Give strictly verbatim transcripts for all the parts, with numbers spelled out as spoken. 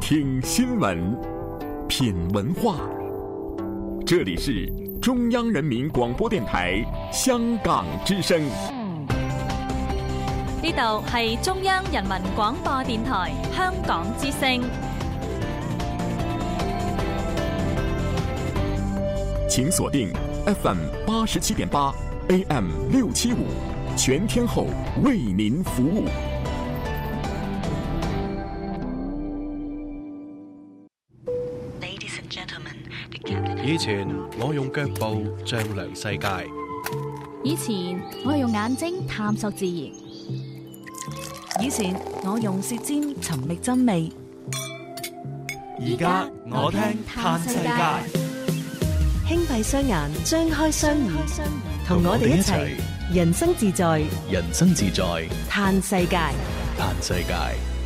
聽新聞，品文化。這裡是中央人民廣播電台香港之聲。 呢度係中央人民廣播電台香港之聲。 請鎖定 F M 八十七點八 A M 六七五，全天候為您服務。 以前我用腳步丈量世界， 以前我係用眼睛探索自然， 以前我用舌尖尋覓真味， 而家我聽嘆世界。 輕閉雙眼，張開雙耳，同我哋一齊人生自在， 人生自在嘆世界， 嘆世界。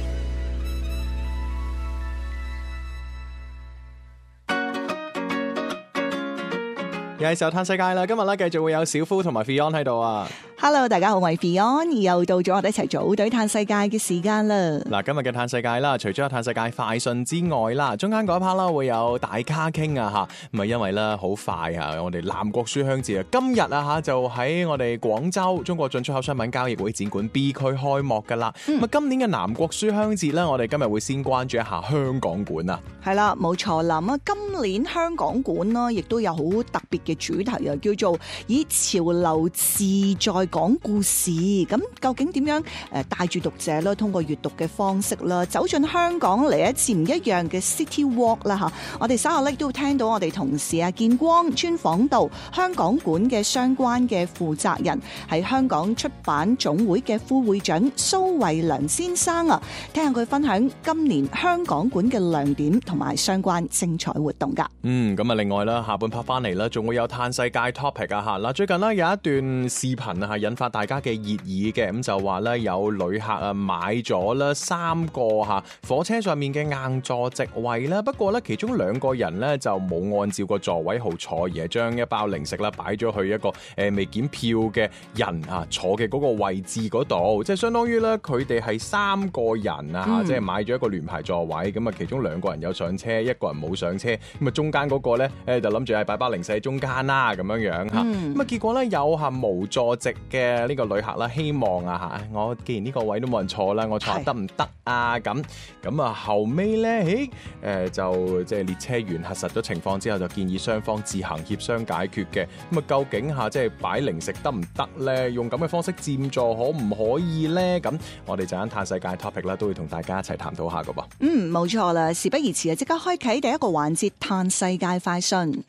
又係時候嘆世界啦！今日咧繼續會有小夫同埋 Fion 喺度啊！ Hello， 大家好，我係 Fion， 又到咗我哋一齊組隊嘆世界嘅時間啦！ 嗱，今日嘅嘆世界啦，除咗有嘆世界快訊之外啦，中間嗰一 part 啦會有大咖傾啊吓，咁啊因為咧好快啊，我哋南國書香節啊，今日啊吓就喺我哋廣州中國進出口商品交易會展館 B 區開幕噶啦。咁啊、嗯，今年嘅南國書香節咧，我哋今日會先關注一下香港館啊。 係啦，冇錯啦。咁啊，今年香港館啦，亦都有好特別嘅主題啊，叫做以潮流自在講故事。咁究竟點樣誒帶住讀者啦，通過閱讀嘅方式啦，走進香港嚟一次唔一樣嘅 City Walk 啦吓。我哋稍後咧都會聽到我哋同事啊建光專訪到香港館嘅相關嘅負責人，係香港出版總會嘅副會長蘇慧良先生啊，聽下佢分享今年香港館嘅亮點同埋相關精彩活動噶。 嗯，咁啊，另外啦，下半 part 翻嚟啦，仲會有嘆世界 topic 啊吓。嗱，最近呢，有一段視頻啊，係引發大家嘅熱議嘅，咁就話咧有旅客啊買咗啦三個吓火車上面嘅硬座席位啦，不過咧其中兩個人咧就冇按照個座位號坐，而係將一包零食啦擺咗去一個誒未檢票嘅人啊坐嘅嗰個位置嗰度，即係相當於咧佢哋係三個人啊，嗯、即係買咗一個聯排座位，咁啊其中兩個人有上車，一個人冇上車，咁啊中間嗰個咧誒就諗住係擺包零食喺中間啦咁樣樣吓，咁啊、嗯、結果咧有下無座席嘅呢個旅客啦，希望啊吓，我既然呢個位都冇人坐啦，我坐下得唔得啊？咁咁啊後尾咧，誒、呃、就即係列車員核實咗情況之後，就建議雙方自行協商解決嘅。咁啊究竟吓即係擺零食得唔得咧？用咁嘅方式佔座可唔可以咧？咁我哋陣間嘆世界 topic 啦，都會同大家一齊探討下噶噃。 嗯，冇錯啦，事不宜遲啊，即刻開啟第一個環節嘆世界快訊。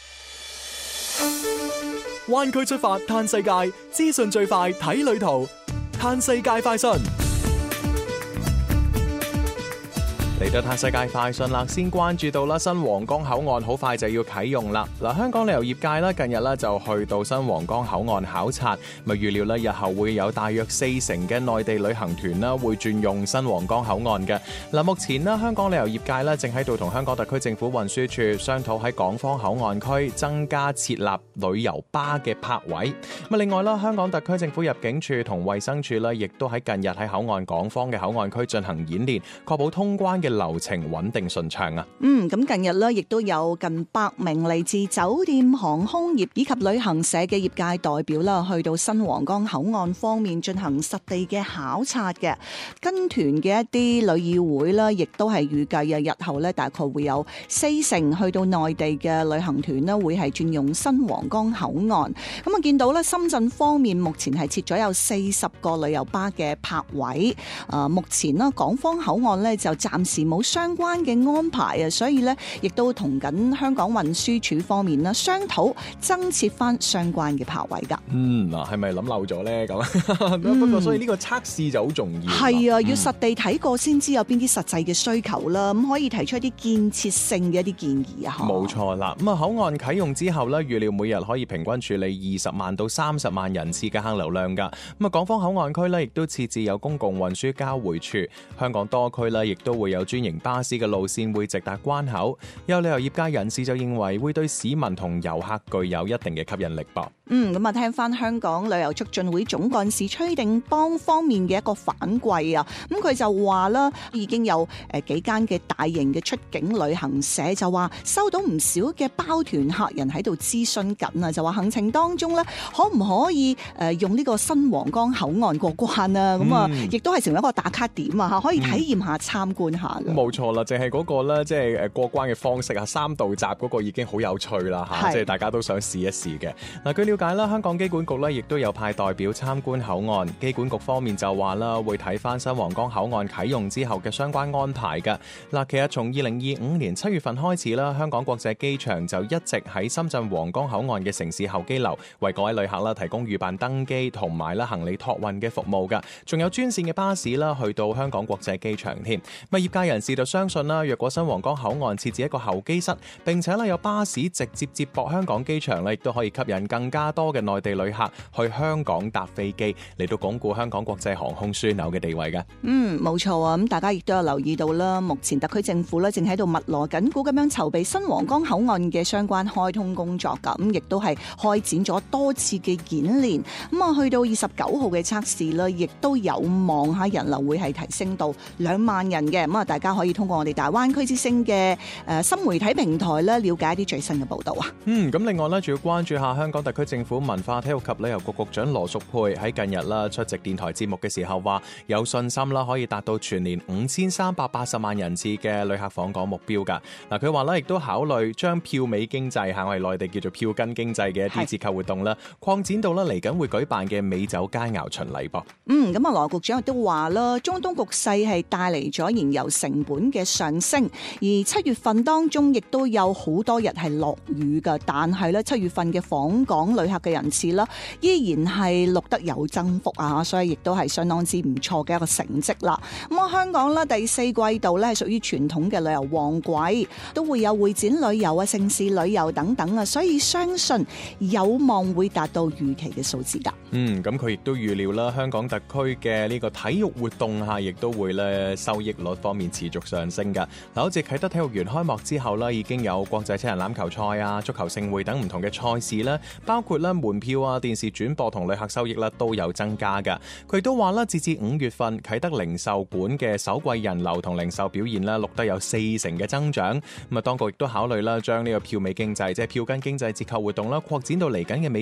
灣區出發嘆世界，資訊最快睇旅途，嘆世界快訊。 嚟到嘆世界快訊啦，先關注到啦，新皇崗口岸好快就要啟用啦。嗱，香港旅遊業界啦，近日咧就去到新皇崗口岸考察，咪預料咧日後會有大約四成嘅內地旅行團啦會轉用新皇崗口岸嘅。嗱，目前咧香港旅遊業界咧正喺度同香港特區政府運輸處商討喺港方口岸區增加設立旅遊巴嘅泊位。咁另外啦，香港特區政府入境處同衛生署咧，亦都喺近日喺口岸港方嘅口岸區進行演練，確保通關嘅流程穩定順暢啊！ 嗯，咁近日咧，亦都有近百名嚟自酒店、航空業以及旅行社嘅業界代表啦，去到新皇崗口岸方面進行實地嘅考察嘅。跟團嘅一啲旅議會啦，亦都係預計啊，日後咧大概會有四成去到內地嘅旅行團咧，會係轉用新皇崗口岸。咁啊，見到咧深圳方面目前係設咗有四十個旅遊巴嘅泊位。啊，目前啦港方口岸咧就暫時冇相關嘅安排啊，所以咧亦都同緊香港運輸署方面啦商討增設翻相關嘅泊位噶。 嗯，嗱，係咪諗漏咗咧咁？不過所以呢個測試就好重要。 係啊，要實地睇過先知有邊啲實際嘅需求啦，咁可以提出一啲建設性嘅一啲建議啊。 冇錯啦，咁啊口岸啟用之後咧，預料每日可以平均處理二十萬到三十萬人次嘅客流量噶。咁啊港方口岸區咧，亦都設置有公共運輸交匯處，香港多區咧，亦都會有專營巴士嘅路線會直達關口。有旅遊業界人士就認為會對市民同遊客具有一定嘅吸引力噃。 嗯，咁啊，聽翻香港旅遊促進會總幹事崔定邦方面嘅一個反饋啊，咁佢就話啦，已經有誒幾間嘅大型嘅出境旅行社就話收到唔少嘅包團客人喺度諮詢緊啊，就話行程當中咧可唔可以誒用呢個新皇崗口岸過關啊？咁啊、嗯，亦都係成為一個打卡點啊，可以體驗下、嗯、參觀下嘅。冇錯啦，淨係嗰個咧，即係誒過關嘅方式啊，三道閘嗰個已經好有趣啦嚇，即係大家都想試一試嘅。嗱，據了解啦，香港機管局咧亦都有派代表參觀口岸。機管局方面就話啦，會睇翻新皇崗口岸啟用之後嘅相關安排嘅。嗱，其實從二零二五年七月份開始啦，香港國際機場就一直喺深圳皇崗口岸嘅城市候機樓為各位旅客啦提供預辦登機同埋啦行李託運嘅服務㗎。仲有專線嘅巴士啦去到香港國際機場添。咁業界人士就相信啦，若果新皇崗口岸設置一個候機室，並且咧有巴士直接接駁香港機場咧，亦都可以吸引更加多嘅內地旅客去香港搭飛機，嚟到鞏固香港國際航空樞紐嘅地位嘅。嗯，冇錯啊！咁大家亦都有留意到啦，目前特區政府咧正喺度密鑼緊鼓咁樣籌備新皇崗口岸嘅相關開通工作㗎。咁亦都係開展咗多次嘅演練。咁啊，去到二十九號嘅測試啦，亦都有望嚇人流會係提升到兩萬人嘅。咁啊，大家可以通過我哋大灣區之星嘅誒新媒體平台咧，了解一啲最新嘅報導啊。嗯，咁另外咧，仲要關注下香港特區政府文化體育及旅遊局局長羅淑佩喺近日啦出席電台節目嘅時候話，有信心啦可以達到全年五千三百八十萬人次嘅旅客訪港目標㗎。嗱，佢話咧亦都考慮將票尾經濟嚇，我哋內地叫做票根經濟嘅一啲折扣活動啦，擴展到啦嚟緊會舉辦嘅美酒佳肴巡禮噃。嗯，咁啊羅局長亦都話啦，中東局勢係帶嚟咗燃油成本嘅上升，而七月份當中亦都有好多日係落雨㗎，但係咧七月份嘅訪港旅客嘅人次啦，依然係錄得有增幅啊，所以亦都係相當之唔錯嘅一個成績啦。咁啊，香港咧第四季度咧係屬於傳統嘅旅遊旺季，都會有會展旅遊啊、城市旅遊等等啊，所以相信有望會達到預期嘅數字㗎。嗯，咁佢亦都預料啦，香港特區嘅呢個體育活動下，亦都會咧收益率方面持續上升㗎。嗱，好似啟德體育園開幕之後啦，已經有國際七人欖球賽啊、足球盛會等唔同嘅賽事啦，包括咧門票啊、電視轉播同旅客收益啦都有增加㗎。佢都話啦，截至五月份，啟德零售館嘅首季人流同零售表現啦錄得有四成嘅增長。咁啊，當局亦都考慮啦，將呢個票尾經濟即係票根經濟折扣活動啦擴展到嚟緊嘅美